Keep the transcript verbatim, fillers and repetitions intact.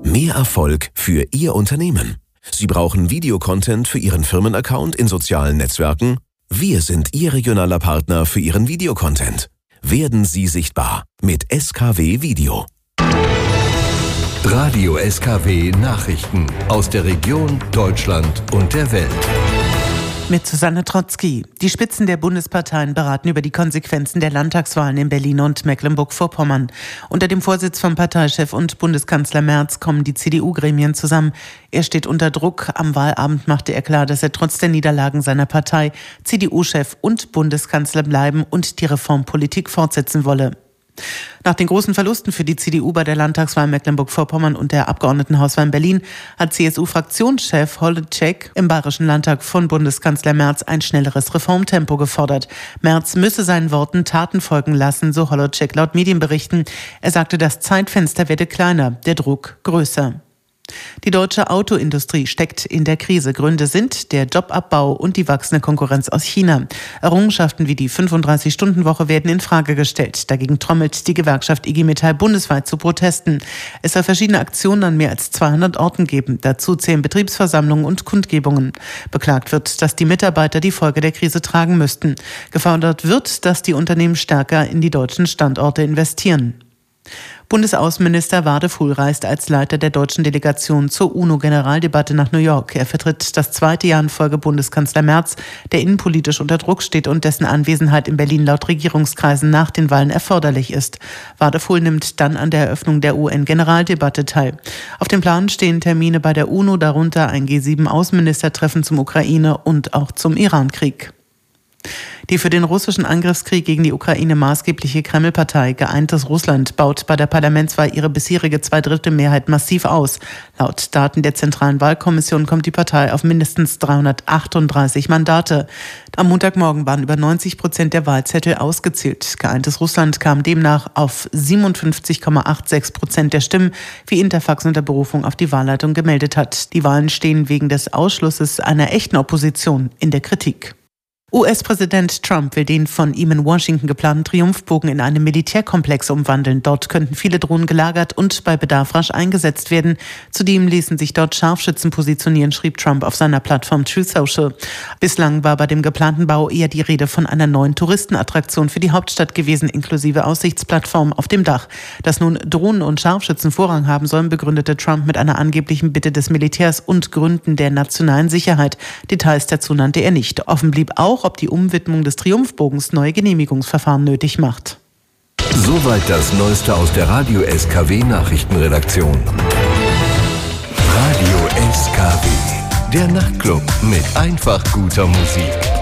Mehr Erfolg für Ihr Unternehmen. Sie brauchen Videocontent für Ihren Firmenaccount in sozialen Netzwerken? Wir sind Ihr regionaler Partner für Ihren Videocontent. Werden Sie sichtbar mit S K W Video. Radio S K W Nachrichten aus der Region, Deutschland und der Welt. Mit Susanne Trotzki. Die Spitzen der Bundesparteien beraten über die Konsequenzen der Landtagswahlen in Berlin und Mecklenburg-Vorpommern. Unter dem Vorsitz von Parteichef und Bundeskanzler Merz kommen die C D U-Gremien zusammen. Er steht unter Druck. Am Wahlabend machte er klar, dass er trotz der Niederlagen seiner Partei C D U-Chef und Bundeskanzler bleiben und die Reformpolitik fortsetzen wolle. Nach den großen Verlusten für die C D U bei der Landtagswahl Mecklenburg-Vorpommern und der Abgeordnetenhauswahl in Berlin hat C S U-Fraktionschef Holacek im Bayerischen Landtag von Bundeskanzler Merz ein schnelleres Reformtempo gefordert. Merz müsse seinen Worten Taten folgen lassen, so Holacek laut Medienberichten. Er sagte, das Zeitfenster werde kleiner, der Druck größer. Die deutsche Autoindustrie steckt in der Krise. Gründe sind der Jobabbau und die wachsende Konkurrenz aus China. Errungenschaften wie die fünfunddreißig-Stunden-Woche werden in Frage gestellt. Dagegen trommelt die Gewerkschaft I G Metall bundesweit zu Protesten. Es soll verschiedene Aktionen an mehr als zweihundert Orten geben. Dazu zählen Betriebsversammlungen und Kundgebungen. Beklagt wird, dass die Mitarbeiter die Folge der Krise tragen müssten. Gefordert wird, dass die Unternehmen stärker in die deutschen Standorte investieren. Bundesaußenminister Wadefuhl reist als Leiter der deutschen Delegation zur UNO-Generaldebatte nach New York. Er vertritt das zweite Jahr in Folge Bundeskanzler Merz, der innenpolitisch unter Druck steht und dessen Anwesenheit in Berlin laut Regierungskreisen nach den Wahlen erforderlich ist. Wadefuhl nimmt dann an der Eröffnung der U N-Generaldebatte teil. Auf dem Plan stehen Termine bei der UNO, darunter ein G sieben Außenministertreffen zum Ukraine- und auch zum Iran-Krieg. Die für den russischen Angriffskrieg gegen die Ukraine maßgebliche Kreml-Partei Geeintes Russland baut bei der Parlamentswahl ihre bisherige Zweidrittelmehrheit massiv aus. Laut Daten der Zentralen Wahlkommission kommt die Partei auf mindestens dreihundertachtunddreißig Mandate. Am Montagmorgen waren über neunzig Prozent der Wahlzettel ausgezählt. Geeintes Russland kam demnach auf siebenundfünfzig Komma sechsundachtzig Prozent der Stimmen, wie Interfax unter Berufung auf die Wahlleitung gemeldet hat. Die Wahlen stehen wegen des Ausschlusses einer echten Opposition in der Kritik. U S-Präsident Trump will den von ihm in Washington geplanten Triumphbogen in einen Militärkomplex umwandeln. Dort könnten viele Drohnen gelagert und bei Bedarf rasch eingesetzt werden. Zudem ließen sich dort Scharfschützen positionieren, schrieb Trump auf seiner Plattform Truth Social. Bislang war bei dem geplanten Bau eher die Rede von einer neuen Touristenattraktion für die Hauptstadt gewesen, inklusive Aussichtsplattform auf dem Dach. Dass nun Drohnen und Scharfschützen Vorrang haben sollen, begründete Trump mit einer angeblichen Bitte des Militärs und Gründen der nationalen Sicherheit. Details dazu nannte er nicht. Offen blieb auch, ob die Umwidmung des Triumphbogens neue Genehmigungsverfahren nötig macht. Soweit das Neueste aus der Radio S K W Nachrichtenredaktion. Radio S K W, der Nachtclub mit einfach guter Musik.